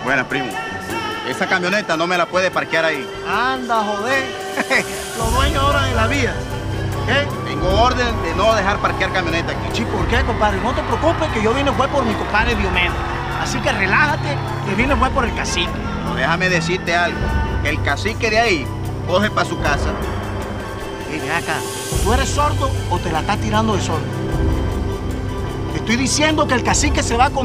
Bueno, primo, esa camioneta no me la puede parquear ahí. Anda, joder. Los dueños ahora de la vía. ¿Qué? Tengo orden de no dejar parquear camioneta aquí. Sí, ¿por qué, compadre? No te preocupes, que yo vine fue por mi compadre Diomedes. Así que relájate, que vine fue por el cacique. No, déjame decirte algo. Que el cacique de ahí coge para su casa. Ven acá, ¿tú eres sordo o te la estás tirando de sordo? Te estoy diciendo que el cacique se va a comer